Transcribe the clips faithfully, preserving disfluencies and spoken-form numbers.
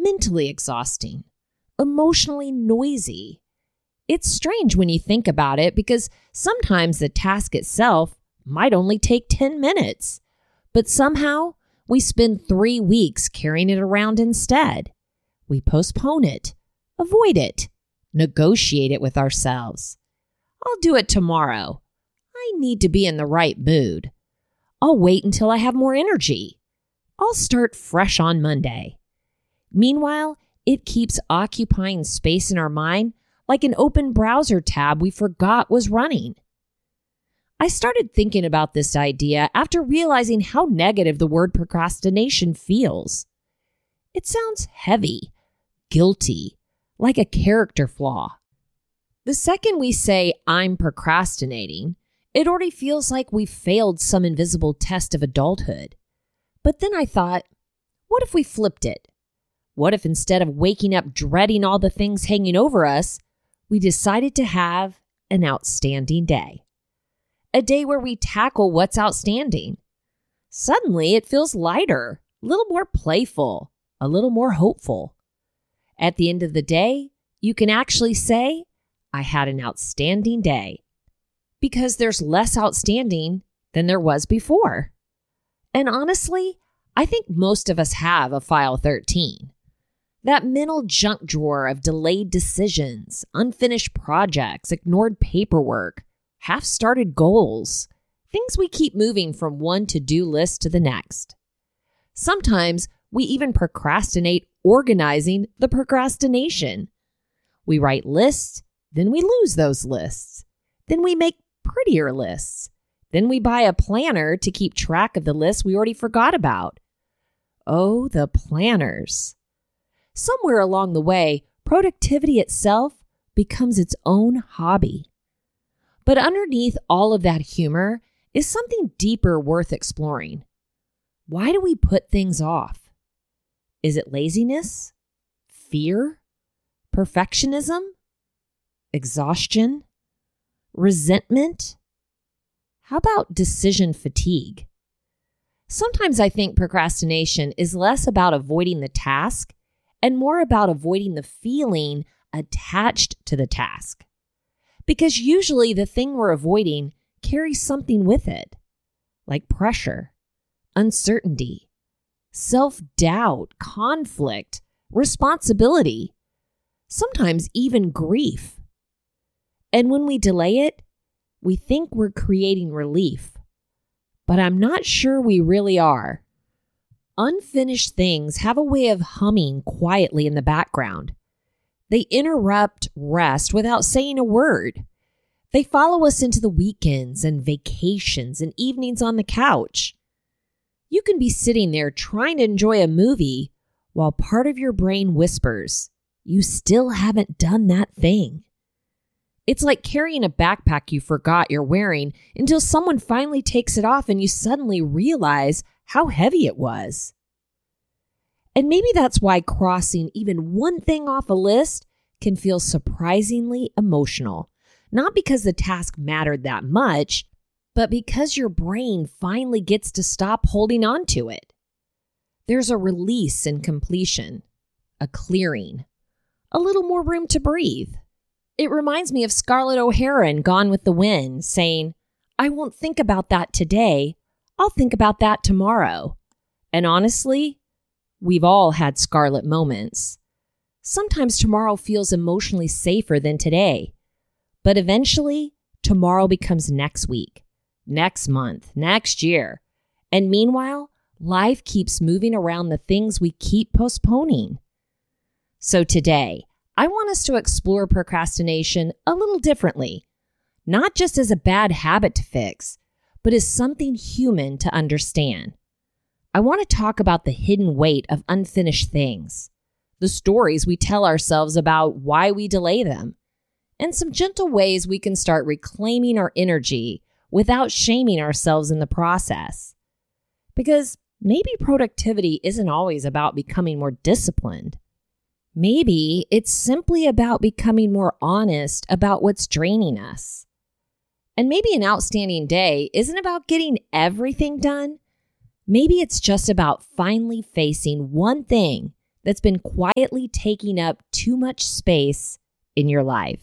mentally exhausting, emotionally noisy. It's strange when you think about it because sometimes the task itself might only take ten minutes, but somehow we spend three weeks carrying it around instead. We postpone it, avoid it, negotiate it with ourselves. I'll do it tomorrow. I need to be in the right mood. I'll wait until I have more energy. I'll start fresh on Monday. Meanwhile, it keeps occupying space in our mind like an open browser tab we forgot was running. I started thinking about this idea after realizing how negative the word procrastination feels. It sounds heavy, guilty, like a character flaw. The second we say, I'm procrastinating, it already feels like we've failed some invisible test of adulthood. But then I thought, what if we flipped it? What if instead of waking up dreading all the things hanging over us, we decided to have an outstanding day? A day where we tackle what's outstanding. Suddenly, it feels lighter, a little more playful, a little more hopeful. At the end of the day, you can actually say, I had an outstanding day, because there's less outstanding than there was before. And honestly, I think most of us have a file thirteen. That mental junk drawer of delayed decisions, unfinished projects, ignored paperwork, half-started goals, things we keep moving from one to-do list to the next. Sometimes we even procrastinate organizing the procrastination. We write lists, then we lose those lists. Then we make prettier lists. Then we buy a planner to keep track of the lists we already forgot about. Oh, the planners. Somewhere along the way, productivity itself becomes its own hobby. But underneath all of that humor is something deeper worth exploring. Why do we put things off? Is it laziness? Fear? Perfectionism? Exhaustion? Resentment? How about decision fatigue? Sometimes I think procrastination is less about avoiding the task and more about avoiding the feeling attached to the task. Because usually the thing we're avoiding carries something with it, like pressure, uncertainty, self-doubt, conflict, responsibility, sometimes even grief. And when we delay it, we think we're creating relief, but I'm not sure we really are. Unfinished things have a way of humming quietly in the background. They interrupt rest without saying a word. They follow us into the weekends and vacations and evenings on the couch. You can be sitting there trying to enjoy a movie while part of your brain whispers, you still haven't done that thing. It's like carrying a backpack you forgot you're wearing until someone finally takes it off and you suddenly realize how heavy it was. And maybe that's why crossing even one thing off a list can feel surprisingly emotional. Not because the task mattered that much, but because your brain finally gets to stop holding on to it. There's a release in completion, a clearing, a little more room to breathe. It reminds me of Scarlett O'Hara in Gone with the Wind saying, I won't think about that today. I'll think about that tomorrow. And honestly, we've all had Scarlett moments. Sometimes tomorrow feels emotionally safer than today. But eventually, tomorrow becomes next week, next month, next year. And meanwhile, life keeps moving around the things we keep postponing. So today, I want us to explore procrastination a little differently, not just as a bad habit to fix, but as something human to understand. I want to talk about the hidden weight of unfinished things, the stories we tell ourselves about why we delay them, and some gentle ways we can start reclaiming our energy without shaming ourselves in the process. Because maybe productivity isn't always about becoming more disciplined. Maybe it's simply about becoming more honest about what's draining us. And maybe an outstanding day isn't about getting everything done. Maybe it's just about finally facing one thing that's been quietly taking up too much space in your life?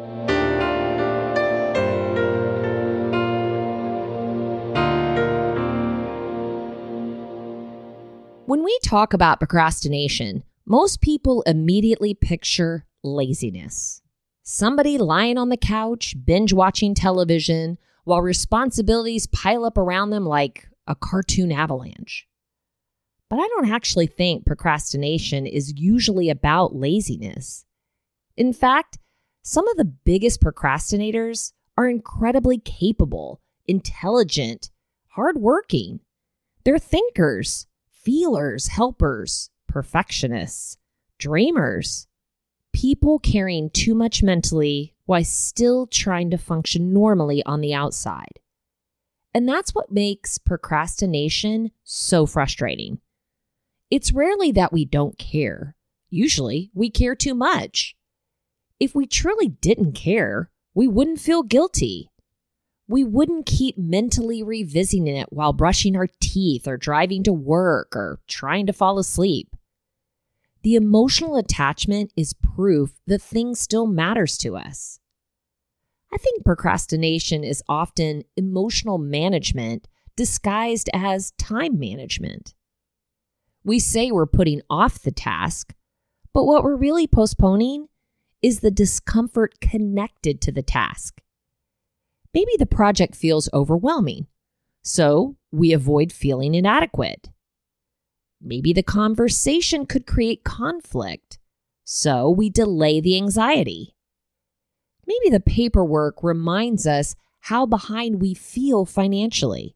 When we talk about procrastination, most people immediately picture laziness. Somebody lying on the couch, binge watching television, while responsibilities pile up around them like a cartoon avalanche. But I don't actually think procrastination is usually about laziness. In fact, some of the biggest procrastinators are incredibly capable, intelligent, hardworking. They're thinkers, feelers, helpers, perfectionists, dreamers, people carrying too much mentally while still trying to function normally on the outside. And that's what makes procrastination so frustrating. It's rarely that we don't care. Usually, we care too much. If we truly didn't care, we wouldn't feel guilty. We wouldn't keep mentally revisiting it while brushing our teeth or driving to work or trying to fall asleep. The emotional attachment is proof that things still matters to us. I think procrastination is often emotional management disguised as time management. We say we're putting off the task, but what we're really postponing is the discomfort connected to the task. Maybe the project feels overwhelming, so we avoid feeling inadequate. Maybe the conversation could create conflict, so we delay the anxiety. Maybe the paperwork reminds us how behind we feel financially.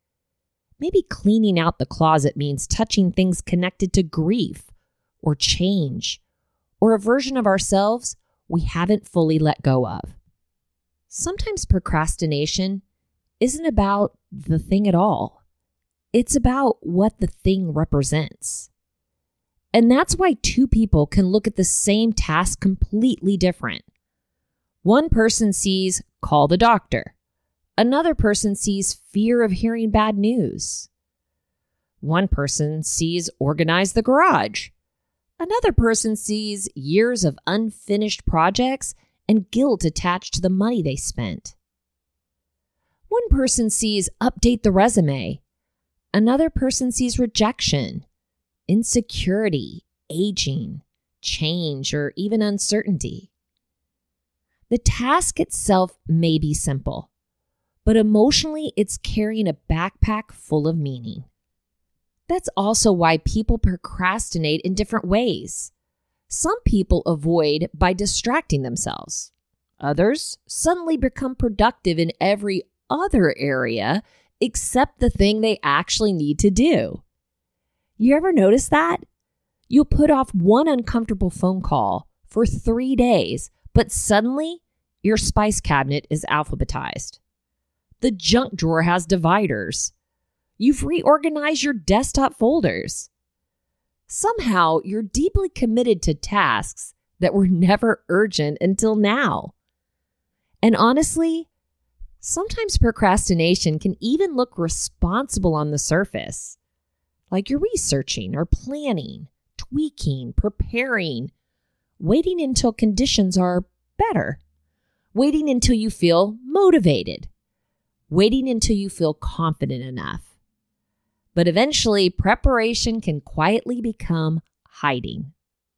Maybe cleaning out the closet means touching things connected to grief or change or a version of ourselves we haven't fully let go of. Sometimes procrastination isn't about the thing at all. It's about what the thing represents. And that's why two people can look at the same task completely different. One person sees call the doctor. Another person sees fear of hearing bad news. One person sees organize the garage. Another person sees years of unfinished projects and guilt attached to the money they spent. One person sees update the resume. Another person sees rejection, insecurity, aging, change, or even uncertainty. The task itself may be simple, but emotionally it's carrying a backpack full of meaning. That's also why people procrastinate in different ways. Some people avoid by distracting themselves. Others suddenly become productive in every other area except the thing they actually need to do. You ever notice that? You'll put off one uncomfortable phone call for three days, but suddenly your spice cabinet is alphabetized. The junk drawer has dividers. You've reorganized your desktop folders. Somehow, you're deeply committed to tasks that were never urgent until now. And honestly, sometimes procrastination can even look responsible on the surface. Like you're researching or planning, tweaking, preparing, waiting until conditions are better, waiting until you feel motivated, waiting until you feel confident enough. But eventually, preparation can quietly become hiding.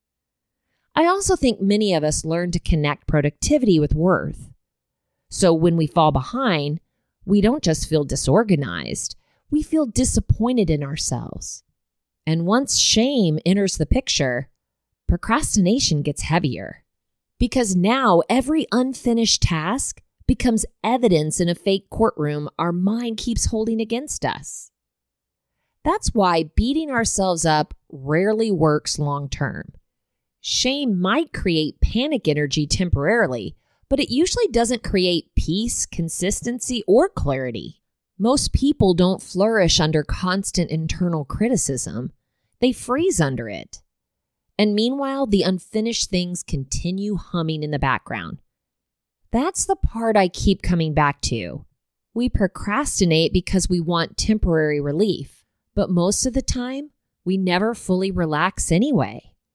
I also think many of us learn to connect productivity with worth. So when we fall behind, we don't just feel disorganized, we feel disappointed in ourselves. And once shame enters the picture, procrastination gets heavier. Because now every unfinished task becomes evidence in a fake courtroom our mind keeps holding against us. That's why beating ourselves up rarely works long term. Shame might create panic energy temporarily, but it usually doesn't create peace, consistency, or clarity. Most people don't flourish under constant internal criticism. They freeze under it. And meanwhile, the unfinished things continue humming in the background. That's the part I keep coming back to. We procrastinate because we want temporary relief. But most of the time, we never fully relax anyway.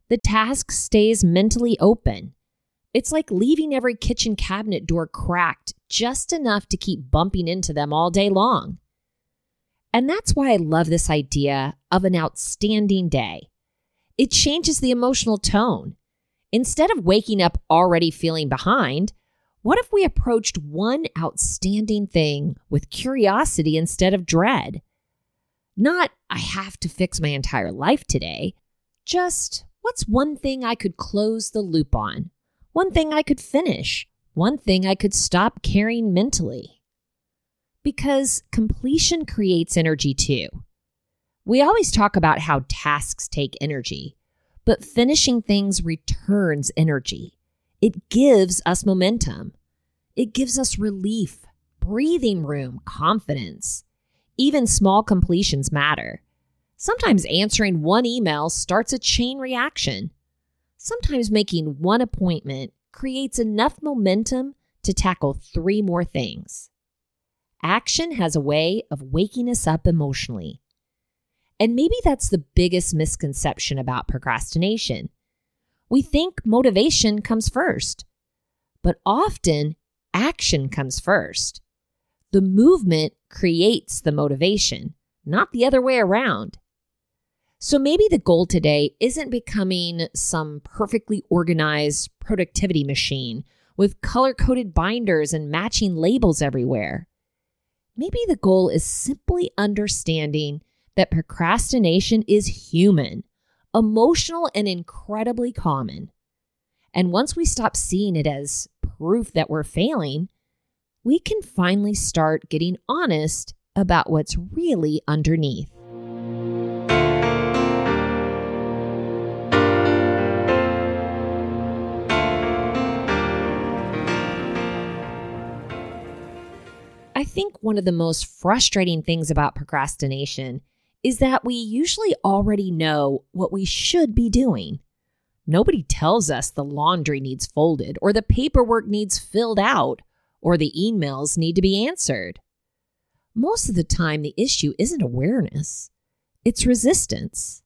The task stays mentally open. It's like leaving every kitchen cabinet door cracked just enough to keep bumping into them all day long. And that's why I love this idea of an outstanding day. It changes the emotional tone. Instead of waking up already feeling behind, what if we approached one outstanding thing with curiosity instead of dread? Not, I have to fix my entire life today. Just, what's one thing I could close the loop on? One thing I could finish? One thing I could stop carrying mentally? Because completion creates energy too. We always talk about how tasks take energy, but finishing things returns energy. It gives us momentum. It gives us relief, breathing room, confidence. Even small completions matter. Sometimes answering one email starts a chain reaction. Sometimes making one appointment creates enough momentum to tackle three more things. Action has a way of waking us up emotionally. And maybe that's the biggest misconception about procrastination. We think motivation comes first, but often action comes first. The movement creates the motivation, not the other way around. So maybe the goal today isn't becoming some perfectly organized productivity machine with color-coded binders and matching labels everywhere. Maybe the goal is simply understanding that procrastination is human, emotional, and incredibly common. And once we stop seeing it as proof that we're failing, we can finally start getting honest about what's really underneath. I think one of the most frustrating things about procrastination is that we usually already know what we should be doing. Nobody tells us the laundry needs folded, or the paperwork needs filled out, or the emails need to be answered. Most of the time, the issue isn't awareness. It's resistance.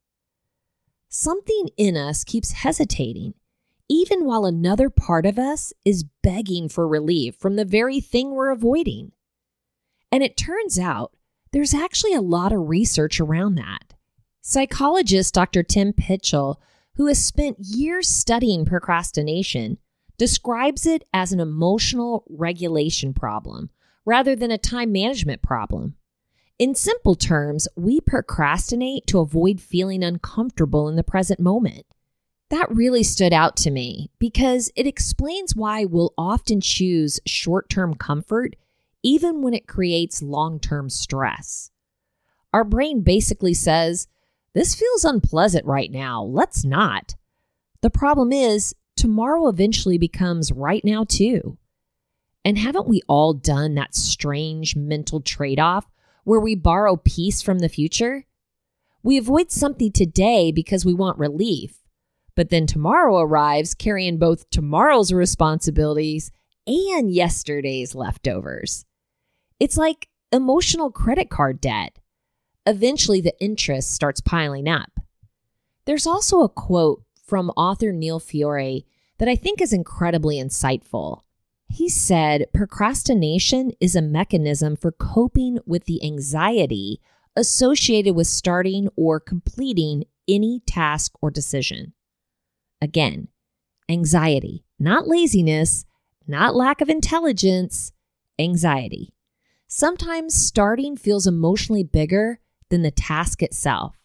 Something in us keeps hesitating, even while another part of us is begging for relief from the very thing we're avoiding. And it turns out there's actually a lot of research around that. Psychologist Doctor Tim Pitchell, who has spent years studying procrastination, describes it as an emotional regulation problem rather than a time management problem. In simple terms, we procrastinate to avoid feeling uncomfortable in the present moment. That really stood out to me because it explains why we'll often choose short-term comfort even when it creates long-term stress. Our brain basically says, this feels unpleasant right now, let's not. The problem is, tomorrow eventually becomes right now too. And haven't we all done that strange mental trade-off where we borrow peace from the future? We avoid something today because we want relief, but then tomorrow arrives carrying both tomorrow's responsibilities and yesterday's leftovers. It's like emotional credit card debt. Eventually, the interest starts piling up. There's also a quote from author Neil Fiore that I think is incredibly insightful. He said, procrastination is a mechanism for coping with the anxiety associated with starting or completing any task or decision. Again, anxiety, not laziness, not lack of intelligence, anxiety. Sometimes starting feels emotionally bigger than the task itself.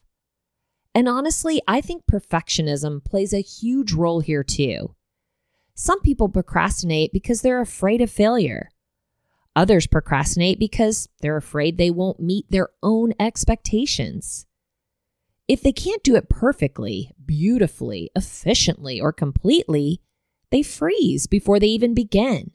And honestly, I think perfectionism plays a huge role here too. Some people procrastinate because they're afraid of failure. Others procrastinate because they're afraid they won't meet their own expectations. If they can't do it perfectly, beautifully, efficiently, or completely, they freeze before they even begin.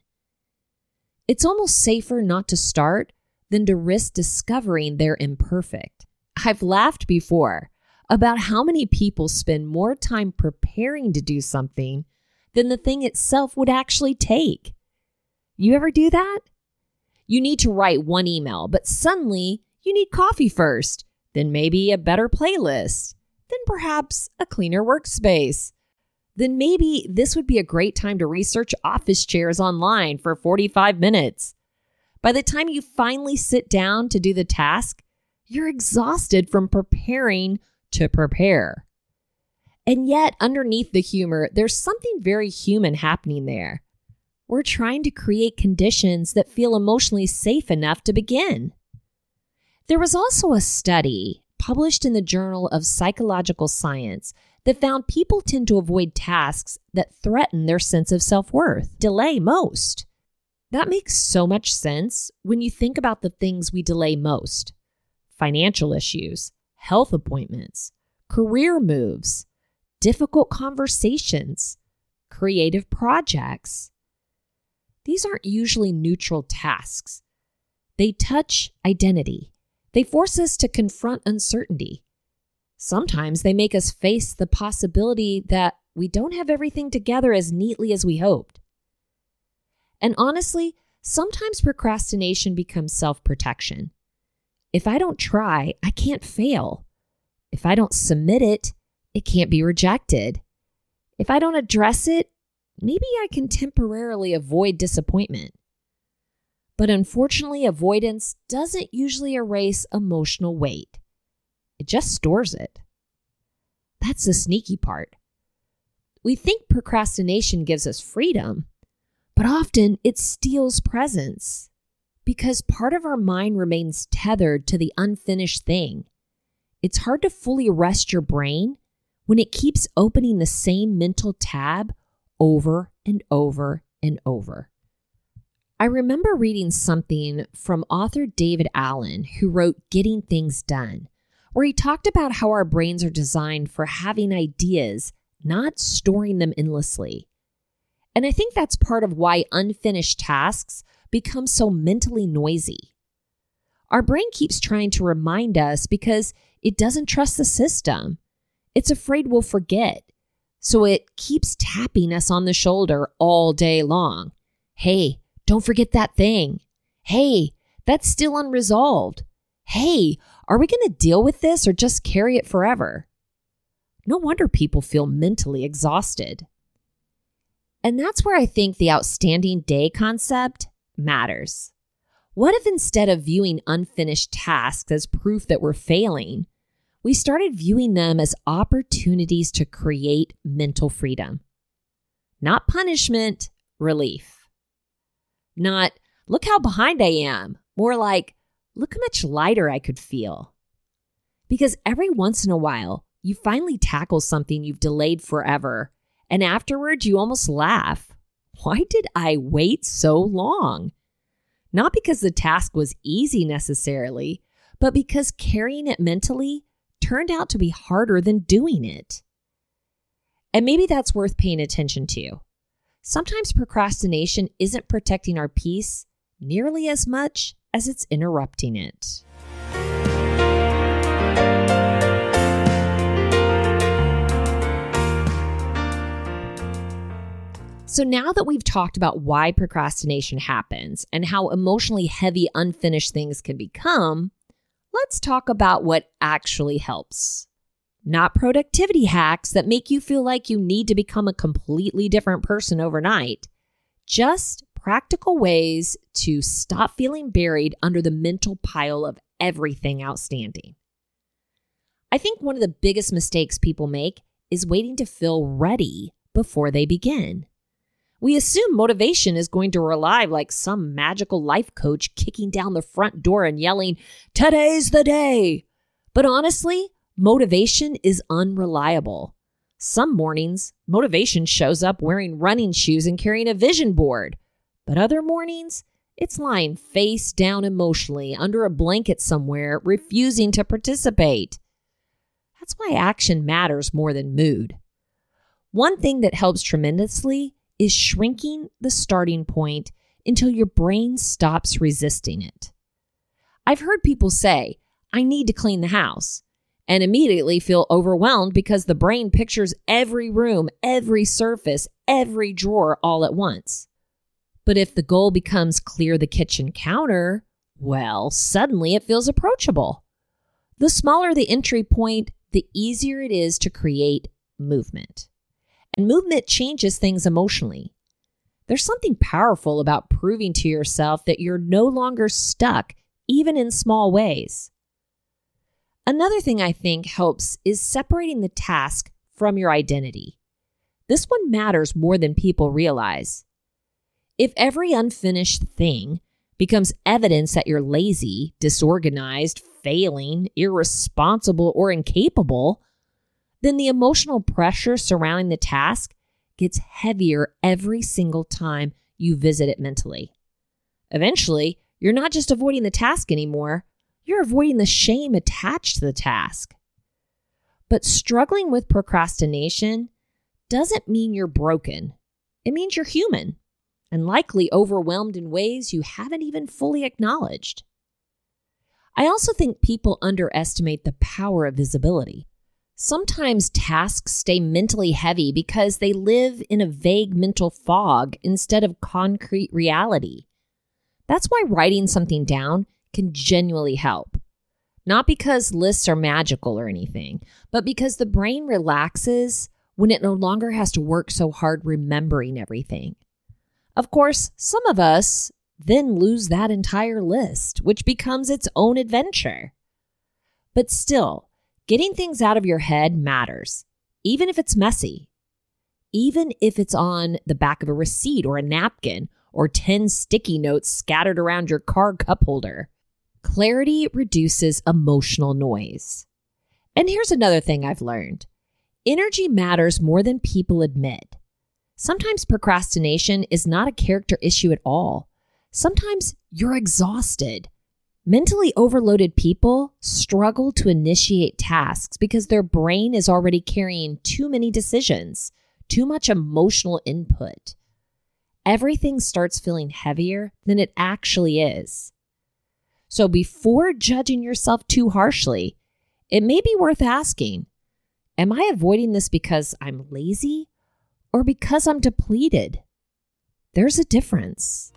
It's almost safer not to start than to risk discovering they're imperfect. I've laughed before about how many people spend more time preparing to do something than the thing itself would actually take. You ever do that? You need to write one email, but suddenly you need coffee first, then maybe a better playlist, then perhaps a cleaner workspace, then maybe this would be a great time to research office chairs online for forty-five minutes. By the time you finally sit down to do the task, you're exhausted from preparing to prepare. And yet, underneath the humor, there's something very human happening there. We're trying to create conditions that feel emotionally safe enough to begin. There was also a study published in the Journal of Psychological Science that found people tend to avoid tasks that threaten their sense of self-worth, delay most. That makes so much sense when you think about the things we delay most: financial issues, health appointments, career moves, difficult conversations, creative projects. These aren't usually neutral tasks. They touch identity. They force us to confront uncertainty. Sometimes they make us face the possibility that we don't have everything together as neatly as we hoped. And honestly, sometimes procrastination becomes self-protection. If I don't try, I can't fail. If I don't submit it, it can't be rejected. If I don't address it, maybe I can temporarily avoid disappointment. But unfortunately, avoidance doesn't usually erase emotional weight. It just stores it. That's the sneaky part. We think procrastination gives us freedom, but often it steals presence because part of our mind remains tethered to the unfinished thing. It's hard to fully rest your brain when it keeps opening the same mental tab over and over and over. I remember reading something from author David Allen, who wrote Getting Things Done, where he talked about how our brains are designed for having ideas, not storing them endlessly. And I think that's part of why unfinished tasks become so mentally noisy. Our brain keeps trying to remind us because it doesn't trust the system. It's afraid we'll forget. So it keeps tapping us on the shoulder all day long. Hey, don't forget that thing. Hey, that's still unresolved. Hey, are we going to deal with this or just carry it forever? No wonder people feel mentally exhausted. And that's where I think the outstanding day concept matters. What if instead of viewing unfinished tasks as proof that we're failing, we started viewing them as opportunities to create mental freedom? Not punishment, relief. Not, look how behind I am. More like, look how much lighter I could feel. Because every once in a while, you finally tackle something you've delayed forever, and afterwards you almost laugh. Why did I wait so long? Not because the task was easy necessarily, but because carrying it mentally turned out to be harder than doing it. And maybe that's worth paying attention to. Sometimes procrastination isn't protecting our peace nearly as much as it's interrupting it. So now that we've talked about why procrastination happens and how emotionally heavy unfinished things can become, let's talk about what actually helps. Not productivity hacks that make you feel like you need to become a completely different person overnight. Just practical ways to stop feeling buried under the mental pile of everything outstanding. I think one of the biggest mistakes people make is waiting to feel ready before they begin. We assume motivation is going to arrive like some magical life coach kicking down the front door and yelling, "Today's the day!" But honestly, motivation is unreliable. Some mornings, motivation shows up wearing running shoes and carrying a vision board. But other mornings, it's lying face down emotionally under a blanket somewhere, refusing to participate. That's why action matters more than mood. One thing that helps tremendously is shrinking the starting point until your brain stops resisting it. I've heard people say, "I need to clean the house," and immediately feel overwhelmed because the brain pictures every room, every surface, every drawer all at once. But if the goal becomes clear the kitchen counter, well, suddenly it feels approachable. The smaller the entry point, the easier it is to create movement. And movement changes things emotionally. There's something powerful about proving to yourself that you're no longer stuck, even in small ways. Another thing I think helps is separating the task from your identity. This one matters more than people realize. If every unfinished thing becomes evidence that you're lazy, disorganized, failing, irresponsible, or incapable, then the emotional pressure surrounding the task gets heavier every single time you visit it mentally. Eventually, you're not just avoiding the task anymore, you're avoiding the shame attached to the task. But struggling with procrastination doesn't mean you're broken. It means you're human and likely overwhelmed in ways you haven't even fully acknowledged. I also think people underestimate the power of visibility. Sometimes tasks stay mentally heavy because they live in a vague mental fog instead of concrete reality. That's why writing something down can genuinely help. Not because lists are magical or anything, but because the brain relaxes when it no longer has to work so hard remembering everything. Of course, some of us then lose that entire list, which becomes its own adventure. But still, getting things out of your head matters, even if it's messy. Even if it's on the back of a receipt or a napkin or ten sticky notes scattered around your car cup holder. Clarity reduces emotional noise. And here's another thing I've learned. Energy matters more than people admit. Sometimes procrastination is not a character issue at all. Sometimes you're exhausted. Mentally overloaded people struggle to initiate tasks because their brain is already carrying too many decisions, too much emotional input. Everything starts feeling heavier than it actually is. So before judging yourself too harshly, it may be worth asking, am I avoiding this because I'm lazy or because I'm depleted? There's a difference.